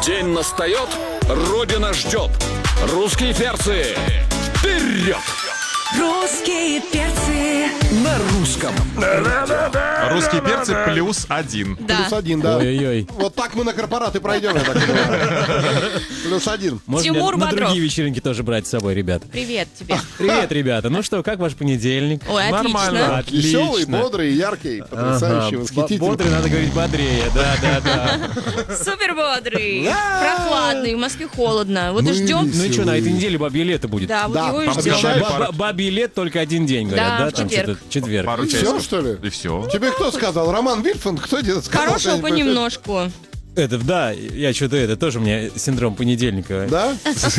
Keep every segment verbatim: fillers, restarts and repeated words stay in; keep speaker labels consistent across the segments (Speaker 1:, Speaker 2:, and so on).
Speaker 1: День настает, Родина ждет. Русские перцы, вперед!
Speaker 2: Русские перцы
Speaker 1: на русском.
Speaker 3: Русские перцы плюс один.
Speaker 4: Да.
Speaker 5: Плюс один, да.
Speaker 6: Ой-ой-ой.
Speaker 5: Вот так мы на корпораты пройдем, я так понимаю. Плюс один.
Speaker 6: Можно
Speaker 4: Тимур
Speaker 6: на
Speaker 4: Бодров.
Speaker 6: другие вечеринки тоже брать с собой, ребята.
Speaker 4: Привет тебе.
Speaker 6: Привет, ребята. Ну что, как ваш понедельник?
Speaker 4: Ой,
Speaker 3: Нормально.
Speaker 4: отлично.
Speaker 5: Веселый, бодрый, яркий, потрясающий,
Speaker 6: Ага.
Speaker 5: восхитительный.
Speaker 6: Бодрый, надо говорить бодрее. Да, да, да.
Speaker 4: Супер бодрый. Прохладный. В Москве холодно. Вот и
Speaker 5: Ну и
Speaker 4: ждем.
Speaker 6: Ну и что, на этой неделе бабье лето будет?
Speaker 4: Да, вот
Speaker 5: Да,
Speaker 4: его и
Speaker 3: там
Speaker 4: ждем.
Speaker 3: обещают.
Speaker 6: Ба- ба- Бабье лет только один день, говорят,
Speaker 4: Да,
Speaker 6: да?
Speaker 4: в
Speaker 6: Там
Speaker 4: четверг.
Speaker 6: что-то четверг.
Speaker 3: Пару
Speaker 5: Все,
Speaker 3: часов.
Speaker 5: что ли?
Speaker 3: И все.
Speaker 5: Тебе кто сказал? Роман Вильфанд? Кто тебе сказал?
Speaker 4: Хорошего
Speaker 5: что они
Speaker 4: понемножку.
Speaker 6: Это, да, я что-то это, тоже у меня синдром понедельника.
Speaker 5: Да?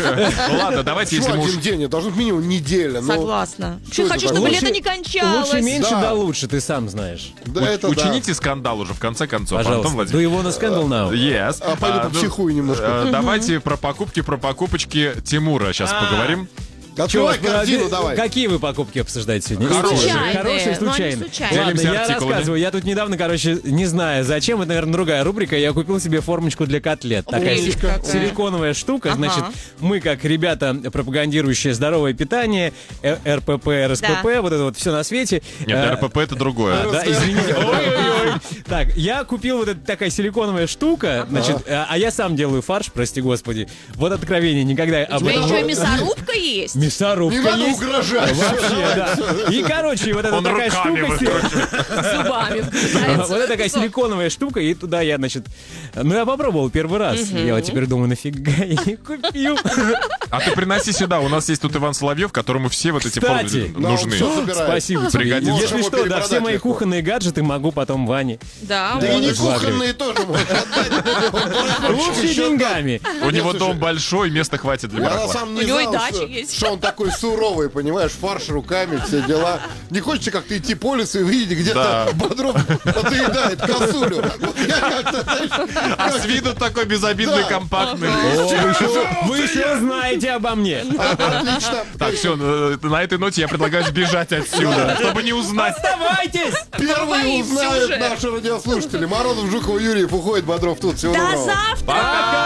Speaker 3: Ну ладно, давайте, если
Speaker 5: Почему
Speaker 3: мы уж...
Speaker 5: один день? Это должен быть минимум неделя. ну,
Speaker 4: Согласна.
Speaker 5: что
Speaker 4: Я
Speaker 5: это
Speaker 4: хочу,
Speaker 5: такое?
Speaker 4: чтобы
Speaker 6: Лучше-
Speaker 4: лето не кончалось.
Speaker 6: Лучше меньше,
Speaker 5: Да.
Speaker 6: да лучше, ты сам знаешь.
Speaker 5: Да,
Speaker 3: У-
Speaker 5: это да.
Speaker 3: Учините скандал уже в конце концов, Антон
Speaker 6: Пожалуйста.
Speaker 3: Владимирович.
Speaker 6: Do you wanna scandal now?
Speaker 3: Yes.
Speaker 5: А пойду
Speaker 3: ну,
Speaker 5: попсихую немножко.
Speaker 3: э, Давайте про покупки, про покупочки Тимура сейчас
Speaker 6: А.
Speaker 3: поговорим.
Speaker 5: Открывай
Speaker 6: Чё,
Speaker 5: корзину,
Speaker 6: а,
Speaker 5: давай.
Speaker 6: Какие вы покупки обсуждаете сегодня?
Speaker 3: Хорошие.
Speaker 4: Случайные.
Speaker 6: Хорошие,
Speaker 4: Ну, они
Speaker 6: случайные.
Speaker 4: случайные.
Speaker 6: Ладно,
Speaker 3: Делимся
Speaker 6: я
Speaker 3: артикулами.
Speaker 6: рассказываю. Я тут недавно, короче, не знаю зачем, это, наверное, другая рубрика, я купил себе формочку для котлет. Такая
Speaker 4: Прелесть
Speaker 6: си-
Speaker 4: какая.
Speaker 6: силиконовая штука.
Speaker 4: Ага.
Speaker 6: Значит, мы, как ребята, пропагандирующие здоровое питание, э, эр пэ пэ, эр эс пэ пэ,
Speaker 4: Да.
Speaker 6: вот это вот все на свете.
Speaker 3: Нет,
Speaker 6: Э,
Speaker 3: эр пэ пэ это другое.
Speaker 6: Да, извините. Ой-ой-ой. Так, я купил вот эта такая силиконовая штука, значит, а а я сам делаю фарш, прости господи. Вот откровение, никогда об
Speaker 4: У тебя
Speaker 6: этом-
Speaker 4: еще и мясорубка есть?
Speaker 6: Мясорубка
Speaker 5: Не надо
Speaker 6: есть.
Speaker 5: угрожать.
Speaker 6: Вообще, да. И, короче, вот эта
Speaker 3: Он
Speaker 6: такая
Speaker 3: руками
Speaker 6: штука...
Speaker 3: выкручивает.
Speaker 4: Зубами
Speaker 6: си-
Speaker 4: вгрызается.
Speaker 6: Вот эта такая силиконовая штука, и туда я, значит... Ну, я попробовал первый раз. Я вот теперь думаю, нафига я ее купил?
Speaker 3: А ты приноси сюда, у нас есть тут Иван Соловьев, которому все вот эти
Speaker 6: Кстати.
Speaker 3: формы нужны.
Speaker 5: Все собирает.
Speaker 6: Спасибо тебе.
Speaker 3: Пригодится.
Speaker 6: Если
Speaker 5: Можем
Speaker 6: что, да,
Speaker 5: перепродать
Speaker 6: все мои
Speaker 5: легко.
Speaker 6: кухонные гаджеты могу потом Ване.
Speaker 4: Да,
Speaker 5: Да и не
Speaker 6: Можешь лагерь.
Speaker 5: кухонные тоже можешь отдать.
Speaker 6: Лучше деньгами.
Speaker 3: У него
Speaker 5: слушай,
Speaker 3: дом большой, места хватит для
Speaker 5: Я на
Speaker 3: барахла.
Speaker 5: самом не
Speaker 4: У него и
Speaker 5: знал,
Speaker 4: дача
Speaker 5: что,
Speaker 4: есть.
Speaker 5: что он такой суровый, понимаешь, фарш руками, все дела. Не хочется как-то идти по лесу и увидеть, где-то
Speaker 3: Да.
Speaker 5: Бодров подъедает косулю. Вот я как-то, знаешь,
Speaker 3: А с виду такой безобидный,
Speaker 5: Да.
Speaker 3: компактный.
Speaker 6: О, вы еще- Вы все знаете обо мне.
Speaker 5: отлично.
Speaker 3: Так, все, на этой ноте я предлагаю сбежать отсюда, чтобы не узнать.
Speaker 6: Оставайтесь!
Speaker 5: Первые
Speaker 4: Боимся
Speaker 5: узнают
Speaker 4: уже.
Speaker 5: наши радиослушатели. Морозов, Жуков, Юрьев, уходит, Бодров тут. Всего
Speaker 4: До
Speaker 5: доброго.
Speaker 4: завтра!
Speaker 3: Пока!